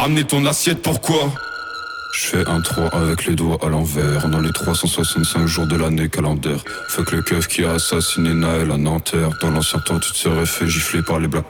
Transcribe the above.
Amener ton assiette, pourquoi? Je fais un 3 avec les doigts à l'envers. Dans les 365 jours de l'année calendaire. Fuck le keuf qui a assassiné Naël à Nanterre. Dans l'ancien temps tu te serais fait gifler par les Black